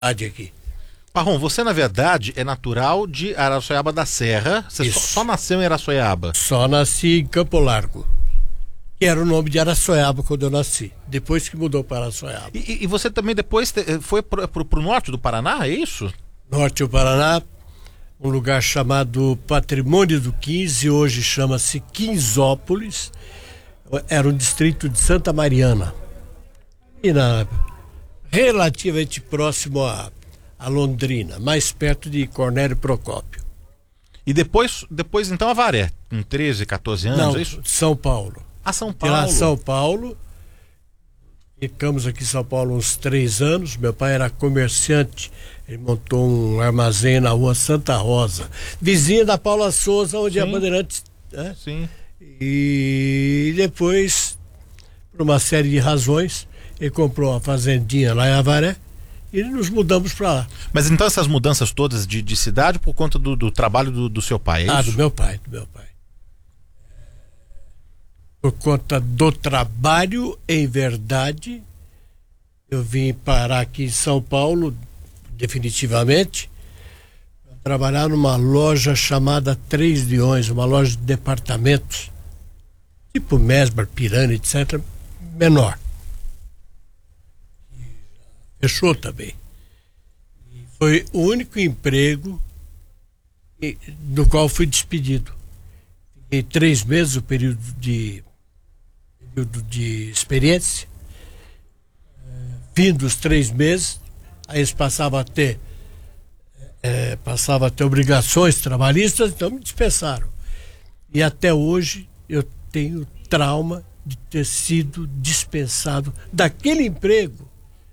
aqui. Parrom, você na verdade é natural de Araçoiaba da Serra. Você só nasceu em Araçoiaba? Só nasci em Campo Largo, que era o nome de Araçoiaba quando eu nasci. Depois que mudou para Araçoiaba. E você também depois foi pro norte do Paraná, é isso? Norte do Paraná, um lugar chamado Patrimônio do 15, hoje chama-se Quinzópolis. Era um distrito de Santa Mariana. E relativamente próximo a Londrina, mais perto de Cornélio Procópio. E depois então Avaré, com 13, 14 anos, não, é isso? São Paulo. São Paulo. De lá São Paulo. Ficamos aqui em São Paulo uns 3 anos. Meu pai era comerciante. Ele montou um armazém na rua Santa Rosa, vizinha da Paula Souza, onde é a Bandeirantes. Né? Sim. E depois, por uma série de razões, ele comprou uma fazendinha lá em Avaré e nos mudamos para lá. Mas então essas mudanças todas de cidade por conta do trabalho do seu pai, é isso? Do meu pai. Por conta do trabalho, em verdade, eu vim parar aqui em São Paulo, definitivamente, para trabalhar numa loja chamada Três Leões, uma loja de departamentos, tipo Mesbah, Pirani, etc., menor. Fechou também. Foi o único emprego do qual fui despedido. Fiquei 3 meses, o período de experiência. Fim dos 3 meses, aí eles passavam a ter obrigações trabalhistas, então me dispensaram. E até hoje eu tenho trauma de ter sido dispensado daquele emprego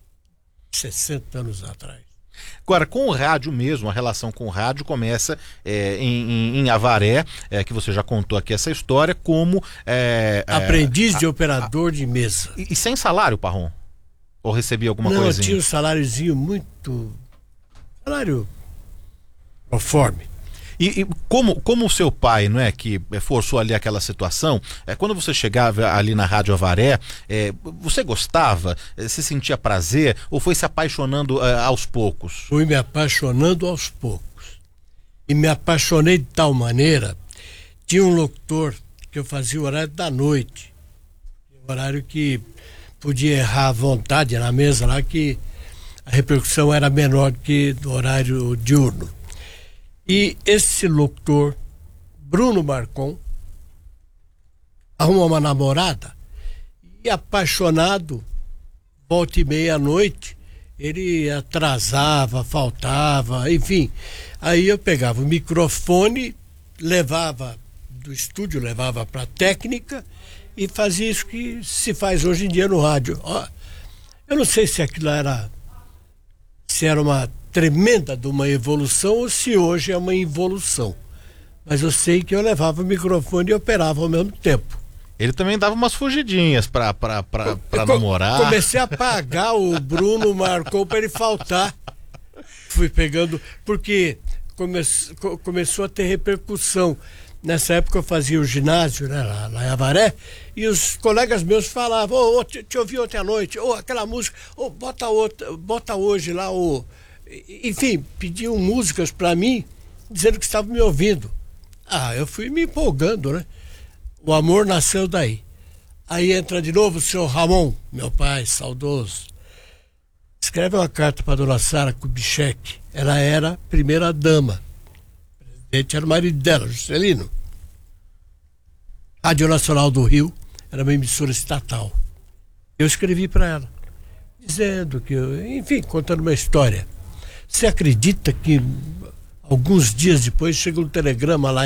60 anos atrás. Agora, com o rádio mesmo, a relação com o rádio começa em Avaré, que você já contou aqui essa história, como... aprendiz de operador de mesa. E sem salário, Parrom? Ou recebia alguma coisinha? Não, eu tinha um saláriozinho muito... salário conforme. E como o seu pai, não é, que forçou ali aquela situação, quando você chegava ali na Rádio Avaré, você gostava? Você sentia prazer? Ou foi se apaixonando aos poucos? Fui me apaixonando aos poucos. E me apaixonei de tal maneira, tinha um locutor que eu fazia o horário da noite, horário que podia errar à vontade na mesa lá, que a repercussão era menor que do horário diurno. E esse locutor, Bruno Marcon, arrumou uma namorada e, apaixonado, volta e meia à noite, ele atrasava, faltava, enfim. Aí eu pegava o microfone, levava do estúdio, levava para a técnica e fazia isso que se faz hoje em dia no rádio. Eu não sei se aquilo era uma tremenda de uma evolução ou se hoje é uma involução, mas eu sei que eu levava o microfone e operava ao mesmo tempo. Ele também dava umas fugidinhas pra namorar. Comecei a pagar o Bruno Marcon para ele faltar. Fui pegando, porque começou a ter repercussão. Nessa época eu fazia o ginásio, né, lá em Avaré, e os colegas meus falavam: te ouvi ontem à noite, aquela música, bota hoje lá, enfim, pediam músicas para mim, dizendo que estavam me ouvindo. Eu fui me empolgando, né? O amor nasceu daí. Aí entra de novo o senhor Ramon, meu pai, saudoso. Escreve uma carta para a dona Sara Kubitschek. Ela era primeira dama. O presidente era o marido dela, Juscelino. Rádio Nacional do Rio era uma emissora estatal. Eu escrevi para ela, dizendo que, enfim, contando uma história. Você acredita que alguns dias depois chega um telegrama lá